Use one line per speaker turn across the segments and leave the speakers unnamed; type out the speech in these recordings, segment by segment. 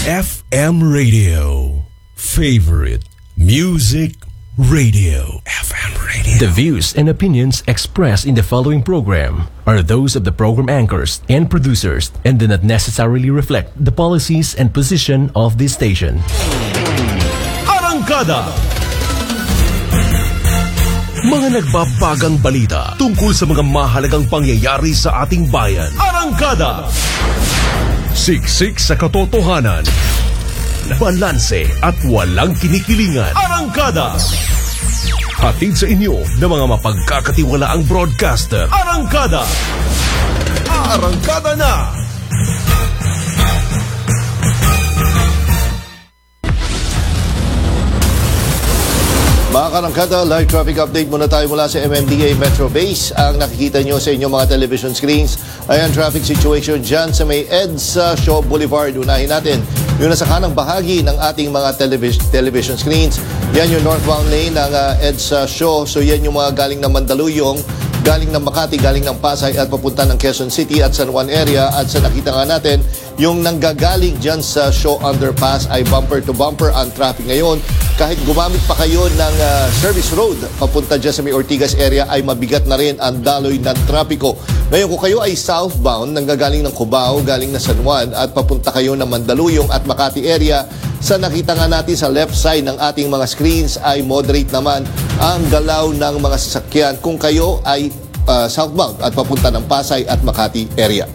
FM Radio. Favorite Music Radio. FM Radio. The views and opinions expressed in the following program are those of the program anchors and producers and do not necessarily reflect the policies and position of this station. Arangkada! Mga nagbabagang balita tungkol sa mga mahalagang pangyayari sa ating bayan. Arangkada! Siksik sa katotohanan. Balanse at walang kinikilingan. Arangkada! Hatid sa inyo ng mga mapagkakatiwalaang broadcaster. Arangkada! Arangkada na!
Mga karangkada, live traffic update muna tayo mula sa MMDA Metro Base. Ang nakikita nyo sa inyong mga television screens ay ang traffic situation dyan sa may EDSA Shaw Boulevard. Unahin natin yung nasa kanang bahagi ng ating mga television screens. Yan yung northbound lane ng EDSA Shaw. So yan yung mga galing ng Mandaluyong, galing ng Makati, galing ng Pasay at papunta ng Quezon City at San Juan area. At sa nakita nga natin, yung nanggagaling dyan sa Shaw Underpass ay bumper to bumper ang traffic ngayon. Kahit gumamit pa kayo ng service road papunta dyan sa may Ortigas area ay mabigat na rin ang daloy ng trapiko. Ngayon kung kayo ay southbound, nanggagaling ng Cubao, galing na San Juan at papunta kayo ng Mandaluyong at Makati area, sa nakita nga natin sa left side ng ating mga screens ay moderate naman ang galaw ng mga sasakyan kung kayo ay southbound at papunta ng Pasay at Makati area.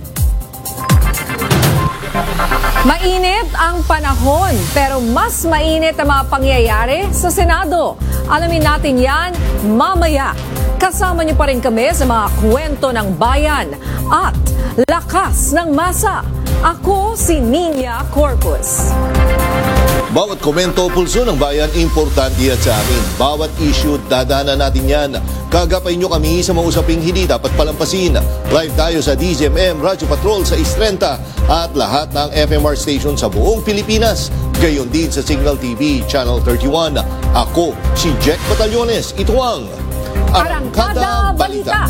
Mainit ang panahon, pero mas mainit ang mga pangyayari sa Senado. Alamin natin yan mamaya. Kasama niyo pa rin kami sa mga kwento ng bayan at lakas ng masa. Ako si Nina Corpus.
Bawat komento o pulso ng bayan, importante yan sa amin. Bawat issue, dadaanan natin yan. Kagapay nyo kami sa mga usaping hindi dapat palampasin. Live tayo sa DZMM, Radyo Patrol sa Istrenta at lahat ng FMR station sa buong Pilipinas. Gayon din sa Signal TV, Channel 31. Ako, si Jack Batallones. Ito ang Arangkada Balita.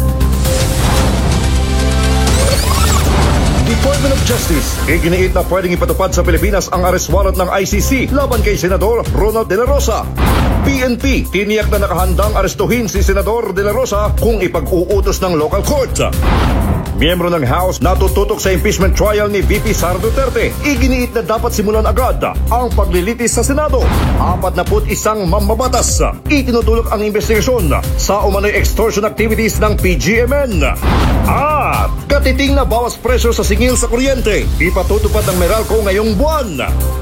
Department of Justice, iginiit na pwedeng ipatupad sa Pilipinas ang arrest warrant ng ICC laban kay Senador Ronald De La Rosa. PNP, tiniyak na nakahandang arestuhin si Senador De La Rosa kung ipag-uutos ng local court. Miyembro ng House natututok sa impeachment trial ni VP Sara Duterte. Iginiit na dapat simulan agad ang paglilitis sa Senado. 41 mambabatas. Itinutulak ang investigasyon sa umano'y extortion activities ng PGMN. At katiting na bawas presyo sa singil sa kuryente. Ipatutupad ng Meralco ngayong buwan.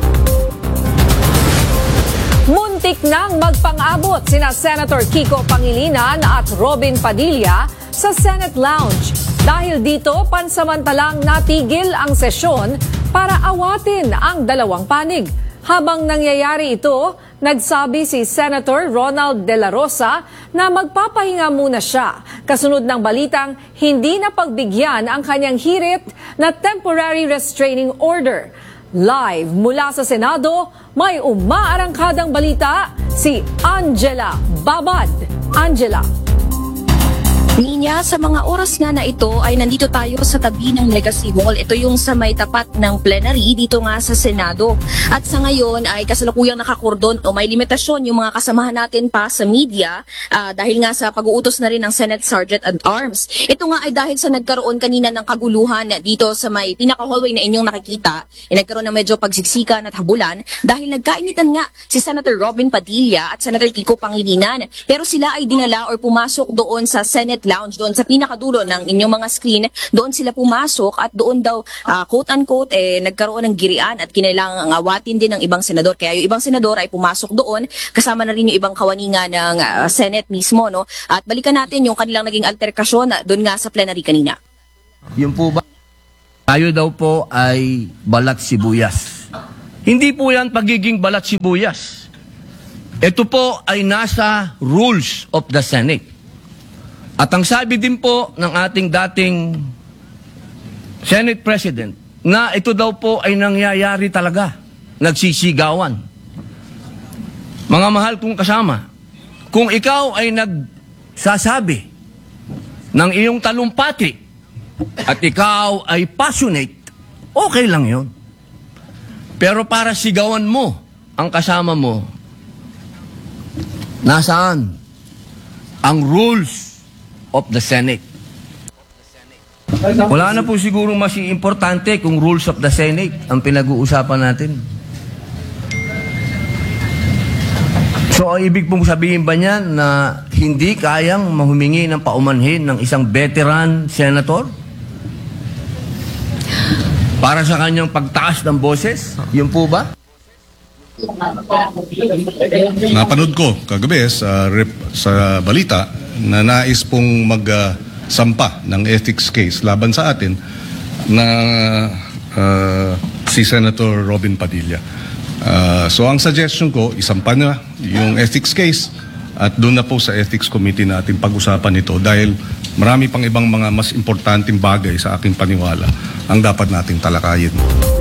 Muntik nang magpang-abot sina Senator Kiko Pangilinan at Robin Padilla sa Senate Lounge. Dahil dito, pansamantalang natigil ang sesyon para awatin ang dalawang panig. Habang nangyayari ito, nagsabi si Senator Ronald De La Rosa na magpapahinga muna siya. Kasunod ng balitang hindi na pagbigyan ang kanyang hirit na temporary restraining order. Live mula sa Senado, may umaarangkadang balita si Angela Babad. Angela.
Ninya, sa mga oras nga na ito ay nandito tayo sa tabi ng Legacy Hall. Ito yung sa may tapat ng plenary dito nga sa Senado. At sa ngayon ay kasalukuyang nakakordon o may limitasyon yung mga kasamahan natin pa sa media dahil nga sa pag-uutos na rin ng Senate Sergeant at Arms. Ito nga ay dahil sa nagkaroon kanina ng kaguluhan dito sa may pinaka-hallway na inyong nakikita. Nagkaroon ng medyo pagsiksikan at habulan dahil nagkainitan nga si Senator Robin Padilla at Senator Kiko Pangilinan. Pero sila ay dinala or pumasok doon sa Senate Lounge, doon sa pinakadulo ng inyong mga screen. Doon sila pumasok at doon daw quote-unquote nagkaroon ng girian at kinailangang awatin din ng ibang senador. Kaya yung ibang senador ay pumasok doon kasama na rin yung ibang kawaninga ng Senate mismo, no? At balikan natin yung kanilang naging alterkasyon doon nga sa plenary kanina.
Yung po ba tayo daw po ay balat sibuyas? Hindi po yan pagiging balat sibuyas. Ito po ay nasa rules of the Senate. At ang sabi din po ng ating dating Senate President na ito daw po ay nangyayari talaga, nagsisigawan. Mga mahal kong kasama, kung ikaw ay nagsasabi ng iyong talumpati at ikaw ay passionate, okay lang yon. Pero para sigawan mo ang kasama mo, nasaan ang rules of the Senate? Wala na po siguro mas importante kung rules of the Senate ang pinag-uusapan natin. So, ang ibig pong sabihin ba niyan na hindi kayang mahumingi ng paumanhin ng isang veteran senator para sa kanyang pagtaas ng boses? Yun po ba?
Napanood ko kagabi sa balita na nais pong magsampa ng ethics case laban sa atin na si Senator Robin Padilla. So ang suggestion ko, isampa na yung ethics case at doon na po sa ethics committee natin pag-usapan ito dahil marami pang ibang mga mas importanteng bagay sa aking paniwala ang dapat nating talakayin.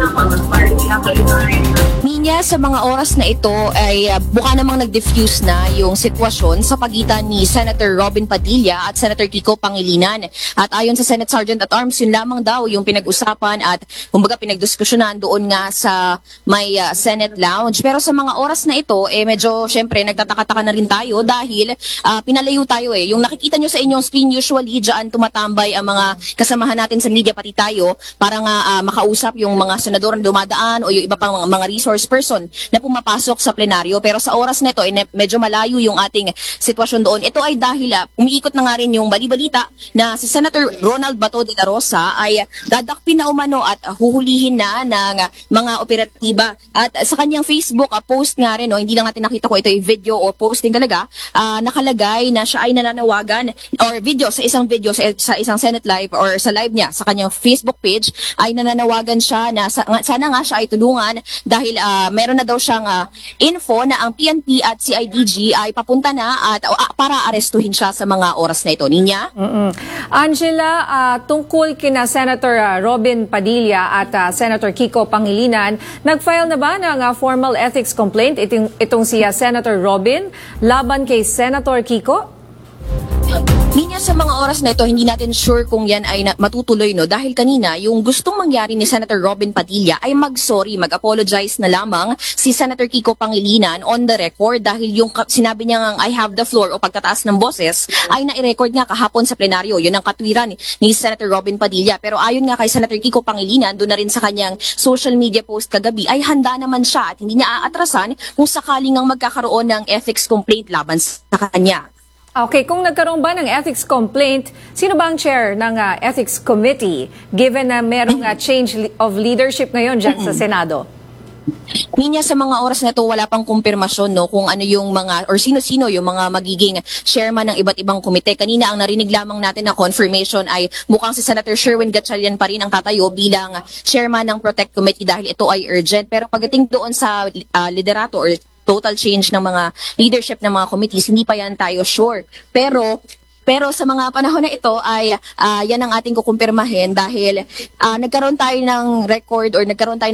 Ninya, sa mga oras na ito ay buka namang nag-diffuse na yung sitwasyon sa pagitan ni Senator Robin Padilla at Senator Kiko Pangilinan. At ayon sa Senate Sergeant at Arms, yun lamang daw yung pinag-usapan at kumbaga pinagdiskusyonan doon nga sa may Senate Lounge. Pero sa mga oras na ito, medyo syempre nagtataka-taka na rin tayo dahil pinalayo tayo eh. Yung nakikita nyo sa inyong screen, usually dyan tumatambay ang mga kasamahan natin sa media pati tayo para nga makausap yung mga senador na dumadaan o yung iba pang mga resource person na pumapasok sa plenaryo. Pero sa oras na ito, medyo malayo yung ating sitwasyon doon. Ito ay dahil umiikot na nga rin yung bali-balita na si Senator Ronald Bato de la Rosa ay dadakpin na umano at huhulihin na ng mga operatiba. At sa kanyang Facebook post nga rin, hindi lang natin nakita ko ito yung video o posting talaga, nakalagay na siya ay nananawagan or video sa isang isang Senate Live or sa live niya sa kanyang Facebook page ay nananawagan siya na sana nga siya ay tulungan dahil meron na daw siyang info na ang PNP at CIDG ay papunta na at para arestuhin siya sa mga oras na ito. Ninya?
Angela, tungkol kina Senator Robin Padilla at Senator Kiko Pangilinan, nag-file na ba ng formal ethics complaint itong si Senator Robin laban kay Senator Kiko?
Ninya, sa mga oras na ito, hindi natin sure kung yan ay matutuloy, no? Dahil kanina, yung gustong mangyari ni Senator Robin Padilla ay mag-apologize na lamang si Senator Kiko Pangilinan on the record dahil yung sinabi niya nga I have the floor o pagtataas ng boses ay na-record nga kahapon sa plenaryo. Yun ang katwiran ni Senator Robin Padilla. Pero ayon nga kay Senator Kiko Pangilinan, doon na rin sa kanyang social media post kagabi, ay handa naman siya at hindi niya aatrasan kung sakaling ang magkakaroon ng ethics complaint laban sa kanya.
Okay, kung nagkaroon ba ng ethics complaint, sino ba ang chair ng ethics committee given na merong change of leadership ngayon dyan sa Senado?
Ninya, sa mga oras na ito, wala pang kumpirmasyon, no, kung ano yung mga, or sino-sino yung mga magiging chairman ng iba't ibang komite. Kanina, ang narinig lamang natin na confirmation ay mukhang si Senator Sherwin Gatchalian pa rin ang tatayo bilang chairman ng Protect Committee dahil ito ay urgent. Pero pagdating doon sa liderato or total change ng mga leadership ng mga committees, hindi pa yan tayo sure. Pero sa mga panahon na ito ay yan ang ating kukumpirmahin dahil nagkaroon tayo ng record or nagkaroon tayo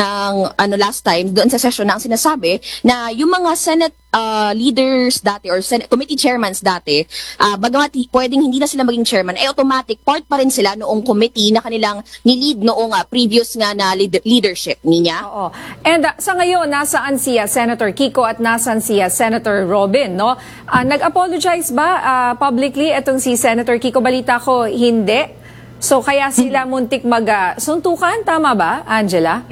ng last time doon sa session na ang sinasabi na yung mga Senate leaders dati or Senate committee chairmans dati, bagamat pwedeng hindi na sila maging chairman, ay automatic part pa rin sila noong committee na kanilang nilid noong previous nga na leadership niya.
Oo. And sa ngayon, nasaan si Senator Kiko at nasaan si Senator Robin, no? Nag-apologize ba publicly itong si Senator Kiko? Balita ko, hindi. So kaya sila muntik magsuntukan, tama ba, Angela?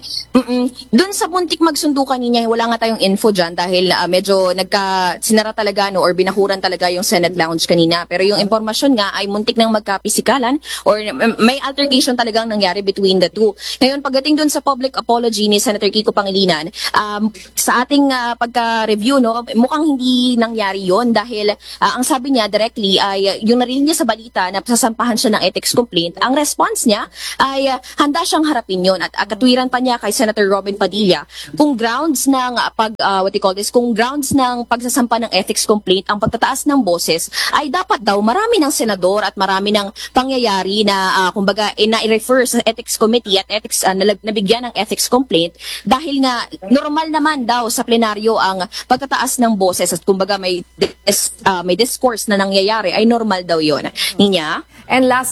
Doon sa muntik magsuntukan niya, wala nga tayong info dyan dahil medyo sinara talaga or binahuran talaga yung Senate Lounge kanina. Pero yung impormasyon nga ay muntik nang magkapisikalan or may altercation talagang nangyari between the two. Ngayon, pagdating doon sa public apology ni Senator Kiko Pangilinan, sa ating pagka-review, mukhang hindi nangyari yon dahil ang sabi niya directly ay yung narinig niya sa balita na sasampahan siya ng ethics complaint, ang response niya ay handa siyang harapin yon at katwiran pa niya kay Senator Robin Padilla kung grounds ng kung grounds ng pagsasampa ng ethics complaint ang pagtataas ng boses ay dapat daw marami ng senador at marami ng pangyayari na kumbaga na-refer sa ethics committee at ethics nabigyan ng ethics complaint dahil nga normal naman daw sa plenaryo ang pagtataas ng boses at kumbaga may discourse na nangyayari ay normal daw yon. Ninya?
And last na lang,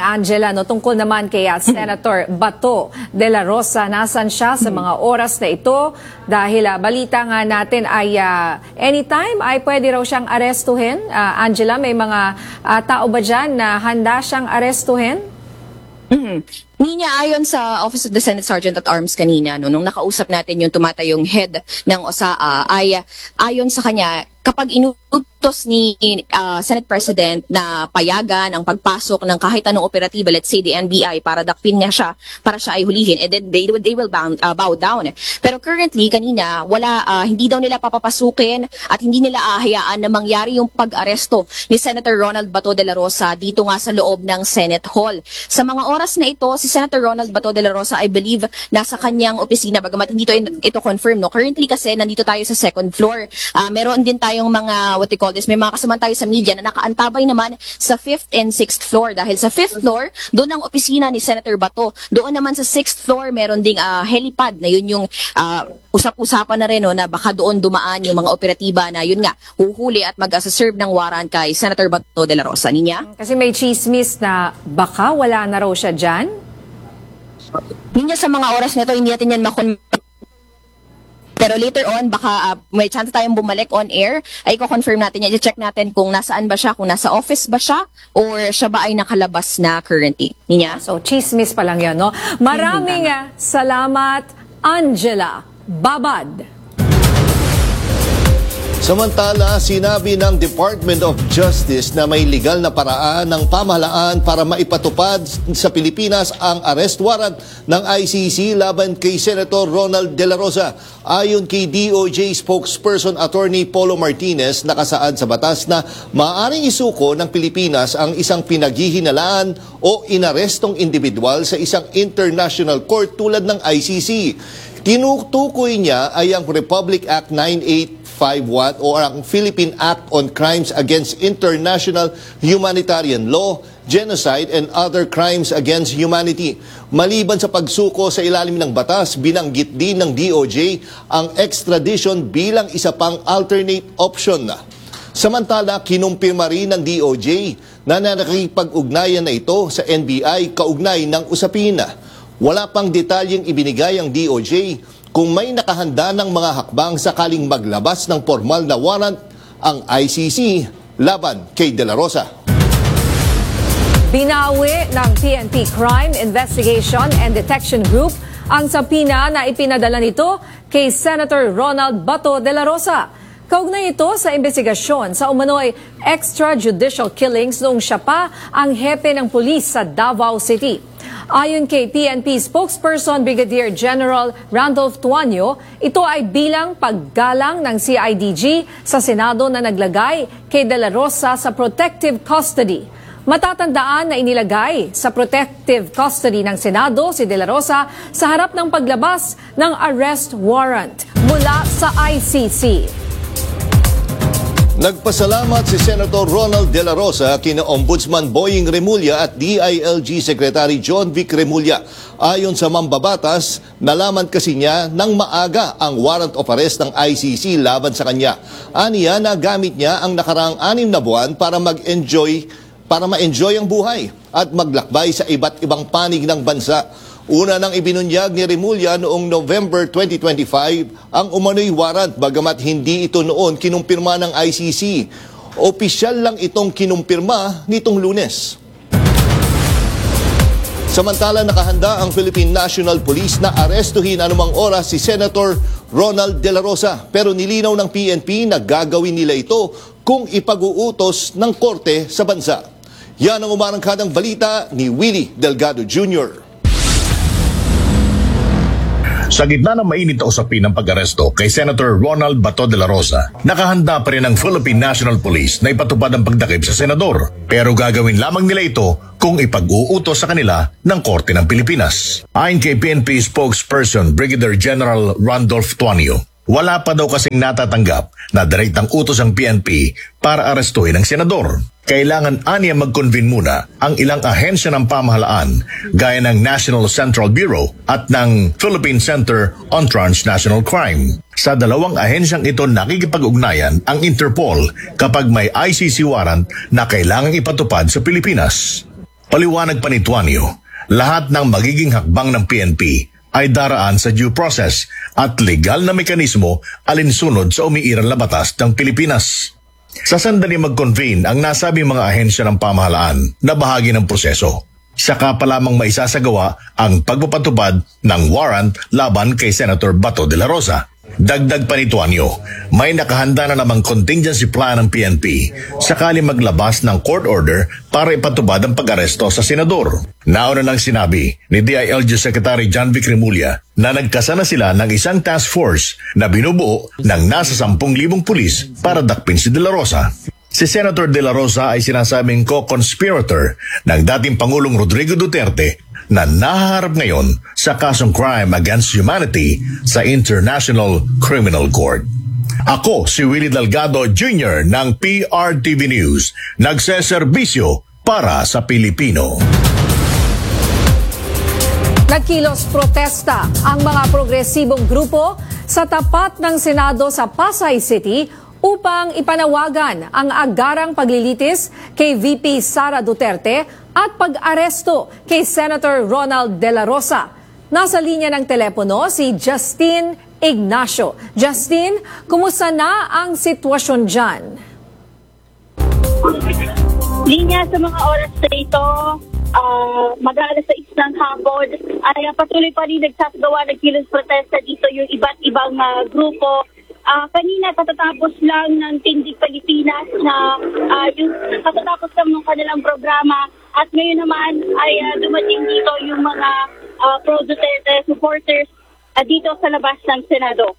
Angela, no, tungkol naman kay Senator Bato de la Rosa. Nasaan siya sa mga oras na ito? Dahil balita nga natin ay anytime ay pwede raw siyang arestuhin. Angela, may mga tao ba dyan na handa siyang arestuhin?
Nina, ayon sa Office of the Senate Sergeant at Arms kanina, nung nakausap natin yung tumatayong head ng OSAA, ay ayon sa kanya, kapag inutos ni Senate President na payagan ang pagpasok ng kahit anong operatiba, let's say the NBI, para dakpin niya siya, para siya ay hulihin, and then they will bow down. Pero currently, kanina, hindi daw nila papapasukin at hindi nila ahayaan na mangyari yung pag-aresto ni Senator Ronald Bato de la Rosa dito nga sa loob ng Senate Hall. Sa mga oras na ito, si Senator Ronald Bato de la Rosa, I believe, nasa kanyang opisina, bagamat hindi ito confirm, no? Currently kasi, nandito tayo sa second floor. Meron din tayong mga, what they call this, may mga kasama tayo sa media na nakaantabay naman sa 5th and 6th floor. Dahil sa 5th floor, doon ang opisina ni Senator Bato. Doon naman sa 6th floor, meron ding helipad na yun yung usap-usapan na rin, no, na baka doon dumaan yung mga operatiba na yun nga, huhuli at mag-serve ng warrant kay Senator Bato de la Rosa. Ninya?
Kasi may chismis na baka wala na raw siya dyan?
Ninya, sa mga oras nito, hindi natin yan pero later on, baka may chance tayong bumalik on air, ay i-confirm natin yan, i-check natin kung nasaan ba siya, kung nasa office ba siya, or siya ba ay nakalabas na currently. Ninya?
So, chismis pa lang yan, no? Maraming salamat, Angela Babad.
Samantala, sinabi ng Department of Justice na may legal na paraan ng pamahalaan para maipatupad sa Pilipinas ang arrest warrant ng ICC laban kay Senator Ronald de la Rosa. Ayon kay DOJ spokesperson Attorney Polo Martinez, nakasaad sa batas na maaaring isuko ng Pilipinas ang isang pinaghihinalaan o inarestong individual sa isang international court tulad ng ICC. Tinutukoy niya ay ang Republic Act 9851 o ang Philippine Act on Crimes Against International Humanitarian Law, Genocide and Other Crimes Against Humanity. Maliban sa pagsuko sa ilalim ng batas, binanggit din ng DOJ ang extradition bilang isa pang alternate option. Samantala, kinumpirma rin ng DOJ na nakikipag-ugnayan na ito sa NBI kaugnay ng usapin. Wala pang detalyeng ibinigay ang DOJ kung may nakahanda ng mga hakbang sakaling maglabas ng formal na warrant ang ICC laban kay De La Rosa.
Binawi ng PNP Crime Investigation and Detection Group ang subpoena na ipinadala nito kay Senator Ronald Bato de la Rosa. Kaugnay ito sa investigasyon sa umano'y extrajudicial killings noong siya pa ang hepe ng pulis sa Davao City. Ayon kay PNP spokesperson Brigadier General Randolph Tuanyo, ito ay bilang paggalang ng CIDG sa Senado na naglagay kay De La Rosa sa protective custody. Matatandaan na inilagay sa protective custody ng Senado si De La Rosa sa harap ng paglabas ng arrest warrant mula sa ICC.
Nagpasalamat si Senator Ronald de la Rosa kina Ombudsman Boying Remulla at DILG Secretary John Vic Remulla. Ayon sa mambabatas, nalaman kasi niya nang maaga ang warrant of arrest ng ICC laban sa kanya. Aniya na gamit niya ang nakaraang 6 na buwan para ma-enjoy ang buhay at maglakbay sa iba't ibang panig ng bansa. Una nang ibinunyag ni Remulla noong November 2025 ang umano'y warrant bagamat hindi ito noon kinumpirma ng ICC. Opisyal lang itong kinumpirma nitong Lunes. Samantala, nakahanda ang Philippine National Police na arestuhin anumang oras si Senator Ronald de la Rosa. Pero nilinaw ng PNP na gagawin nila ito kung ipag-uutos ng korte sa bansa. Yan ang umarangkadang balita ni Willie Delgado Jr.
Sa gitna ng mainit na usapin ng pag-aresto kay Senator Ronald Bato de la Rosa, nakahanda pa rin ang Philippine National Police na ipatupad ang pagdakip sa senador. Pero gagawin lamang nila ito kung ipag-uutos sa kanila ng Korte ng Pilipinas. Ayon kay PNP spokesperson Brigadier General Randolph Tuanyo, wala pa daw kasing natatanggap na direktang utos ang PNP para arestuhin ang senador. Kailangan aniya mag-convene muna ang ilang ahensya ng pamahalaan gaya ng National Central Bureau at ng Philippine Center on Transnational Crime. Sa dalawang ahensyang ito nakikipag-ugnayan ang Interpol kapag may ICC warrant na kailangang ipatupad sa Pilipinas. Paliwanag pa ni Tuanio, lahat ng magiging hakbang ng PNP ay daraan sa due process at legal na mekanismo alinsunod sa umiiral na batas ng Pilipinas. Sa sandali mag-convene ang nasabing mga ahensya ng pamahalaan na bahagi ng proseso. Saka pa lamang maisasagawa ang pagpapatupad ng warrant laban kay Senator Bato de la Rosa. Dagdag pa ni Tuanio, may nakahanda na namang contingency plan ng PNP sakali maglabas ng court order para ipatubad ang pag-aresto sa senador. Nauna nang sinabi ni DILG Secretary John Vic Remulla na nagkasana sila ng isang task force na binubuo ng nasa 10,000 pulis para dakpin si De La Rosa. Si Senator De La Rosa ay sinasabing co-conspirator ng dating Pangulong Rodrigo Duterte na nahaharap ngayon sa kasong crime against humanity sa International Criminal Court. Ako si Willie Delgado Jr. ng PRTV News, nagseserbisyo para sa Pilipino.
Nagkilos protesta ang mga progresibong grupo sa tapat ng Senado sa Pasay City upang ipanawagan ang agarang paglilitis kay VP Sara Duterte at pag-aresto kay Senator Ronald De La Rosa. Nasa linya ng telepono si Justine Ignacio. Justine, kumusta na ang sitwasyon dyan?
Linya, sa mga oras na ito, mag-aalas 6 ng hapon, ay patuloy pa rin nagsasagawa ng kilos protesta dito yung iba't ibang grupo. Kanina, katatapos lang ng Tindig Pilipinas na yung katatapos lang ng kanilang programa at ngayon naman ay dumating dito yung mga pro-Duterte supporters dito sa labas ng Senado.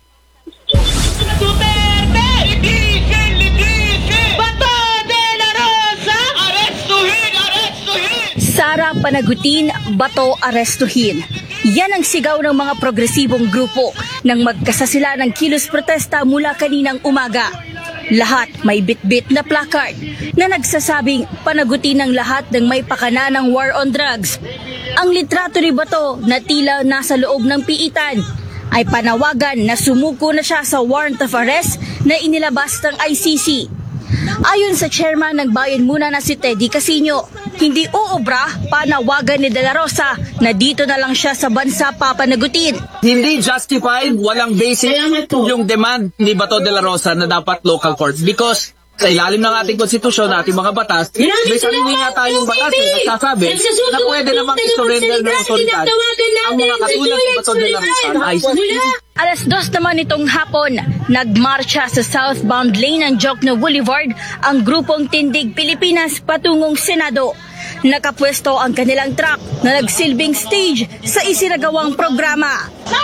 Duterte! Litigin! Bato de la Rosa! Arestuhin!
Sara panagutin, Bato arestuhin. Yan ang sigaw ng mga progresibong grupo nang magkasa sila ng kilos protesta mula kaninang umaga. Lahat may bitbit na placard na nagsasabing panagutin ng lahat ng may pakana ng war on drugs. Ang litrato ni Bato na tila nasa loob ng piitan ay panawagan na sumuko na siya sa warrant of arrest na inilabas ng ICC. Ayon sa chairman ng Bayan Muna na si Teddy Casino, hindi uubra panawagan ni De La Rosa na dito na lang siya sa bansa papanagutin.
Hindi justified, walang basis yung demand ni Bato de la Rosa na dapat local courts because sa ilalim ng ating konstitusyon, ating mga batas, may sarili nga tayong batas na nagsasabi na pwede namang isurrender ng otoridad ang mga katulad ni Bato de la Rosa na ICC.
Alas 2 naman itong hapon, nagmarcha sa southbound lane ng Jokno Boulevard ang grupong Tindig Pilipinas patungong Senado. Nakapwesto ang kanilang truck na nagsilbing stage sa isinagawang programa.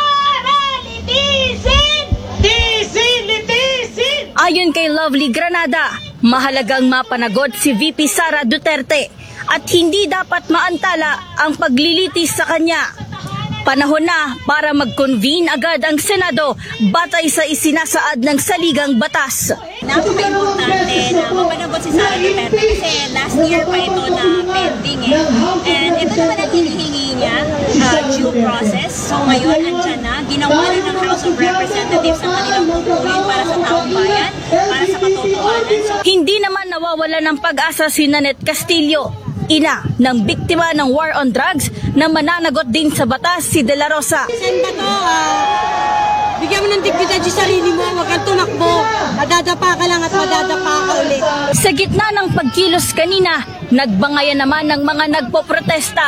Ayon kay Lovely Granada, mahalagang mapanagot si VP Sara Duterte at hindi dapat maantala ang paglilitis sa kanya. Panahon na para mag-convene agad ang Senado batay sa isinasaad ng saligang batas.
Napaka-importante na mapanagot si Sara Duterte kasi last year pa ito na pending And ito naman ang hinihingi niya, due process. So ngayon, andyan na. Ginawa na ng House of Representatives ang kanilang tungkulin para sa taong bayan, para sa katotohanan.
Hindi naman nawawala ng pag-asa si Nanette Castillo, ina ng biktima ng war on drugs na mananagot din sa batas si De La Rosa.
Sen Bato, bigyan mo ng dignidad yung sarili mo, huwag kang tumakbo. Madadapa ka lang at madadapa ka ulit.
Sa gitna ng pagkilos kanina, nagbangayan naman ng mga nagpoprotesta.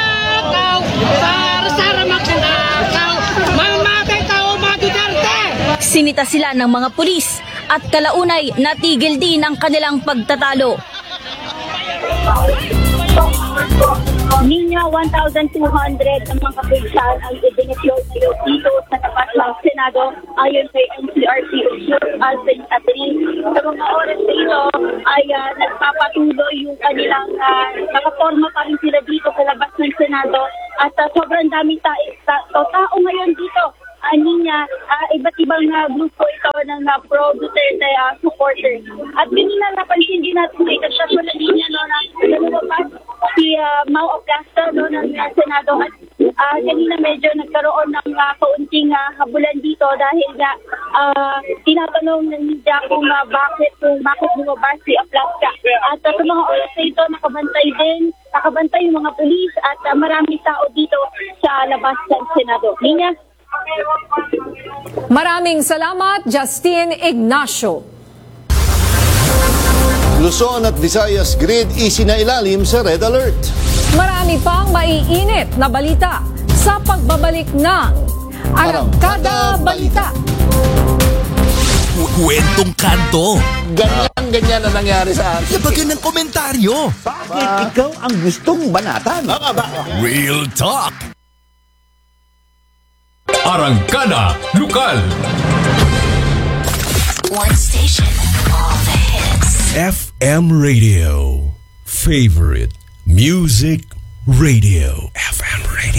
Sara magnanakaw! Mamatay tao mga Duterte!
Sinita sila ng mga pulis at kalaunay natigil din ang kanilang pagtatalo.
Ninya 1,200 ng mga kapisan ang idiniploy dito sa tapat ng Senado ayon kay NCRC Alvin Catherine. Sa mga oras na ito ay nagpapatuloy yung kanilang nakaporma pa rin sila dito sa labas ng Senado at sobrang daming tao ngayon dito. Ninya, iba't ibang grupo ito ng pro-Duterte supporters. At kanina napansin din natin ito siya sa linya na lumabas si Mau Ocasio ng Senado at kanina medyo nagkaroon ng kaunting habulan dito dahil nga tinatanong ng media kung bakit lumabas si Ocasio. At sa mga oras na ito nakabantay din nakabantay yung mga pulis at maraming tao dito sa labas ng Senado. Linya?
Maraming salamat, Justine Ignacio.
Luzon at Visayas grid isinailalim sa red alert.
Marami pang maiinit na balita sa pagbabalik ng Arangkada Balita.
Kwentong kanto.
Ganyan na nangyari sa akin.
Labagan ng komentaryo.
Bakit ikaw ang gustong banatan?
Real talk. Arangkada Lokal.
One station, all the hits.
FM Radio. Favorite Music Radio. FM Radio.